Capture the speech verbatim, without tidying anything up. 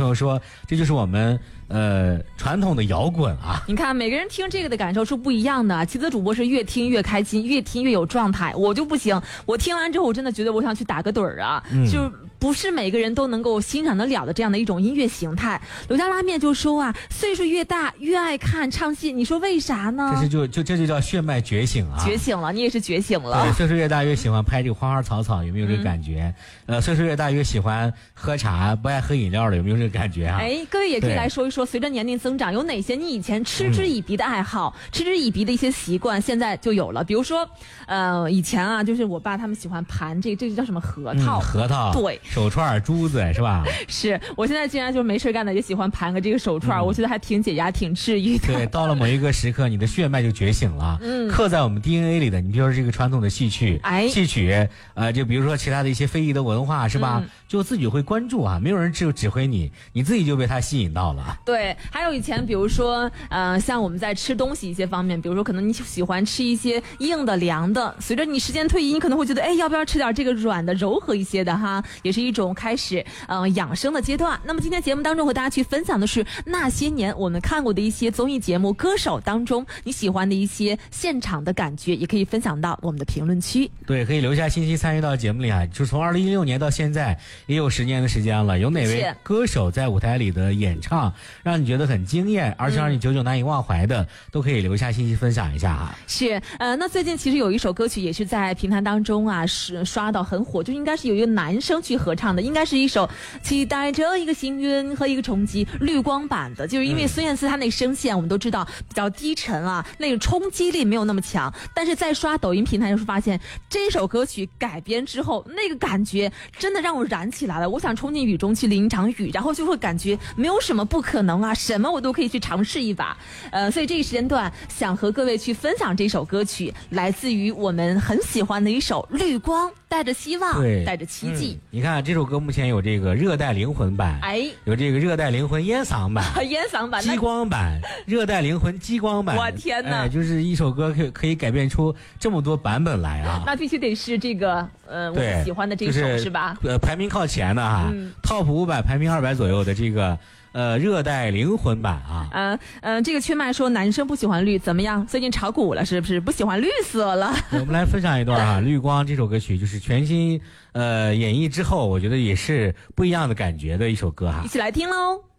朋友说，这就是我们呃传统的摇滚啊。 你看每个人听这个的感受是不一样的。棋子主播是越听越开心，越听越有状态，我就不行，我听完之后我真的觉得我想去打个盹儿啊，嗯、就不是每个人都能够欣赏得了的这样的一种音乐形态。刘家拉面就说啊，岁数越大越爱看唱戏，你说为啥呢？ 这是就就这就叫血脉觉醒啊！ 觉醒了，你也是觉醒了。 对，岁数越大越喜欢拍这个花花草草，有没有这个感觉？嗯、呃，岁数越大越喜欢喝茶，不爱喝饮料了，有没有这个感觉啊？ 哎，各位也可以来说一说，随着年龄增长，有哪些你以前嗤之以鼻的爱好、嗯、嗤之以鼻的一些习惯，现在就有了。比如说，呃，以前啊，就是我爸他们喜欢盘这这个叫什么核桃、 嗯，核桃， 对， 手串、珠子是吧？ 是我现在竟然就没事干的也喜欢盘个这个手串、嗯，我觉得还挺解压、挺治愈的。 对，到了某一个时刻，你的血脉就觉醒了，嗯，刻在我们 D N A 里的。你比如说这个传统的戏曲， 哎， 戏曲，呃，就比如说其他的一些非遗的文化，是吧？嗯、就自己会关注啊，没有人指指挥你，你自己就被它吸引到了。 对，还有以前比如说，呃，像我们在吃东西一些方面，比如说可能你喜欢吃一些硬的、凉的，随着你时间推移，你可能会觉得，哎，要不要吃点这个软的、柔和一些的哈？也是一种开始，呃，养生的阶段。那么今天节目当中和大家去分享的是那些年我们看过的一些综艺节目、歌手当中你喜欢的一些现场的感觉，也可以分享到我们的评论区。 对，可以留下信息参与到节目里啊。就从二零一六年到现在也有十年的时间了，有哪位歌手在舞台里的演唱让你觉得很惊艳，而且让你久久难以忘怀的、嗯、都可以留下信息分享一下啊。 是，呃，那最近其实有一首歌曲也是在平台当中啊是刷到很火，就应该是有一个男生去合唱的，应该是一首期待着一个幸运和一个冲击绿光版的，就是因为孙燕姿她那声线我们都知道比较低沉啊，那个冲击力没有那么强，但是在刷抖音平台的时候发现这首歌曲改编之后，那个感觉真的让我燃起来了，我想冲进雨中去淋一场雨，然后就会感觉没有什么不可能啊，什么我都可以去尝试一把。呃，所以这个时间段想和各位去分享这首歌曲，来自于我们很喜欢的一首绿光，带着希望，带着奇迹、 嗯、你看这首歌目前有这个热带灵魂版， 哎， 有这个热带灵魂烟嗓版烟嗓版激光版热带灵魂激光版， 我天哪、 哎、就是一首歌可以可以改变出这么多版本来啊， 那必须得是这个呃我们喜欢的这首、就是、是吧？ 呃，排名靠前的哈、嗯、top 五百排名二百左右的这个呃，热带灵魂版啊， 嗯、呃、嗯，这个缺麦说男生不喜欢绿，怎么样？最近炒股了是不是？不喜欢绿色了？ 我们来分享一段哈、啊，《绿光》这首歌曲就是全新呃演绎之后，我觉得也是不一样的感觉的一首歌哈， 一起来听喽。